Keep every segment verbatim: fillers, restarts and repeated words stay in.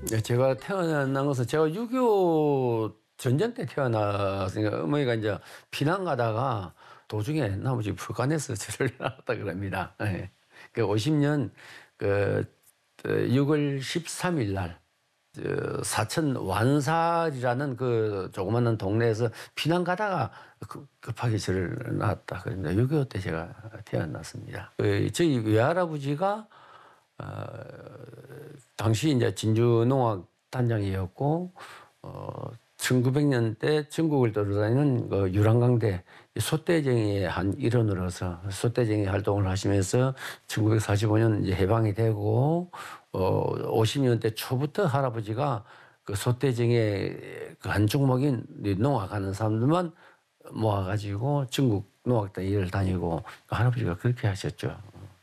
네, 제가 태어난 것은 제가 육이오 전쟁 때 태어났으니까 어머니가 이제 피난 가다가 도중에 나머지 불간에서 저를 낳았다 그럽니다. 예. 그 오십 년 그 유월 십삼 일 날 저 사천 완살이라는 그 조그마한 동네에서 피난 가다가 급 급하게 저를 낳았다. 그런데 육이오 때 제가 태어났습니다. 그 저희 외할아버지가 어 당시 인제 진주농악 단장이었고 어 천구백 년대 전국을 돌아다니는 그 유랑강대 소떼쟁이의 한 일원으로서 소떼쟁이 활동을 하시면서 천구백사십오 년 이제 해방이 되고 어 오십 년대 초부터 할아버지가 그 소떼쟁이의 그 한 종목인 이 농악하는 사람들만 모아 가지고 전국 농악대 일을 다니고 할아버지가 그렇게 하셨죠.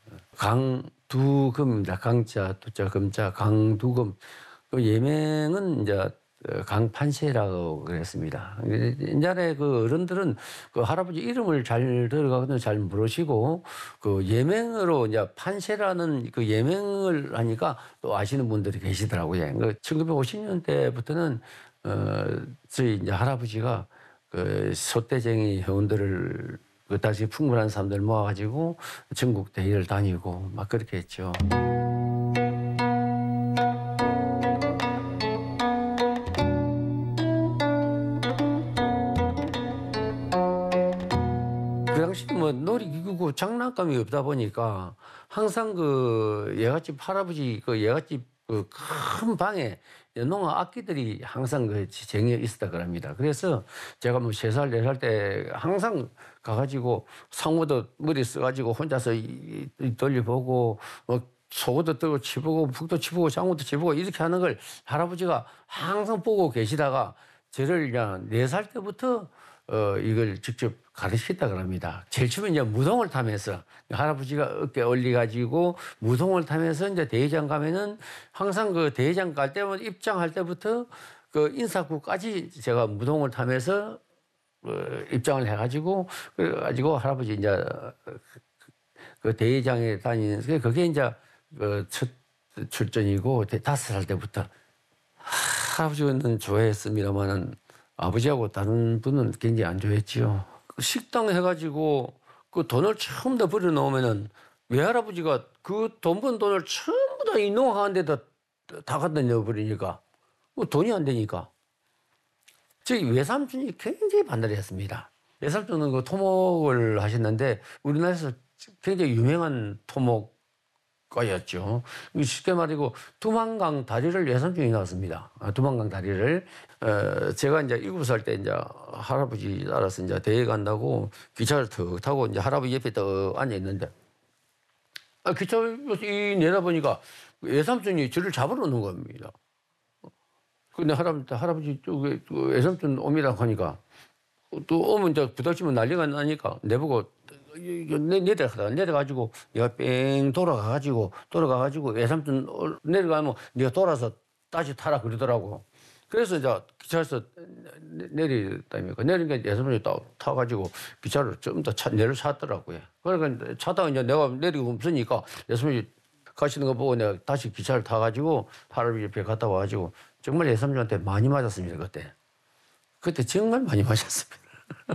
강두금입니다. 강자, 두자, 금자, 강두금. 그 예명은 인제 어 강판세라고 그랬습니다. 예 옛날에 그 어른들은 그 할아버지 이름을 잘 들어가거나 잘 모르시고 그 예명으로 이제 판세라는 그 예명을 하니까 또 아시는 분들이 계시더라고요. 그 천구백오십 년대부터는 어 저희 인제 할아버지가 그 소떼쟁이 회원들을 그 당시 풍물한 사람들 모아 가지고 전국 대회를 다니고 막 그렇게 했죠. 그 당시는 뭐 놀이기구고 장난감이 없다 보니까 항상 그 예갓집 할아버지 그 예갓집 그 큰 방에 농악 악기들이 항상 그 쟁여 있었다 그럽니다. 그래서 제가 뭐 세 살 네 살 때 항상 가 가지고 상어도 머리 써 가지고 혼자서 이 이 돌려보고 뭐 소도 들고 치보고 북도 치보고 장어도 치보고 이렇게 하는 걸 할아버지가 항상 보고 계시다가 저를 그냥 네 살 때부터 어 이걸 직접 가르치셨다 그럽니다. 제일 처음에 이제 무동을 타면서 할아버지가 어깨에 올려 가지고 무동을 타면서 인제 대회장 가면은 항상 그 대회장 갈 때마다 입장할 때부터 그 인사구까지 제가 무동을 타면서 어 입장을 해 가지고 그래 가지고 할아버지 인제 어 그 그 대회장에 다니는 게 그게 인제 그 첫 출전이고 대 다섯 살 때부터 할아버지는 좋아했습니다마는 아버지하고 다른 분은 굉장히 안 좋아했지요. 그 식당 해 가지고 그 돈을 전부 다 벌어 놓으면은 외할아버지가 그 돈 번 돈을 전부 다 이 농악하는 데다 다 갖다 넣어 버리니까 뭐 돈이 안 되니까. 저희 외삼촌이 굉장히 반대를 했습니다. 외삼촌은 그 토목을 하셨는데 우리나라에서 굉장히 유명한 토목가였죠. 쉽게 말이고 두만강 다리를 외삼촌이 놨습니다. 아 두만강 다리를. 어 제가 인제 일곱 살 때 인제 할아버지 따라서 인제 대회 간다고 기차를 턱 타고 인제 할아버지 옆에 떡 앉아 있는데 아 기차에서 이 내다보니까 외삼촌이 저를 잡으러 오는 겁니다. 어 근데 할아버지 할아버지 저기 그 외삼촌 옵니다 하니까 또 오면 이제 부닥치면 난리가 나니까 내보고 이 내 내려가라. 내려 가지고 얘가 뺑 돌아가 가지고 돌아가 가지고 외삼촌 올 내려가면 "네가 돌아서 다시 타라." 그러더라고. 그래서 이제 기차에서 내 내리다니까 내리니까 외삼촌이 딱 타 가지고 기차를 좀 더 차 내려쳤더라고요. 그러니까 차다가 인제 내가 내리고 없으니까 외삼촌이 가시는 거 보고 내가 다시 기차를 타 가지고 할아버지 옆에 갔다 와 가지고 정말 외삼촌한테 많이 맞았습니다 그때. 그때 정말 많이 맞았습니다.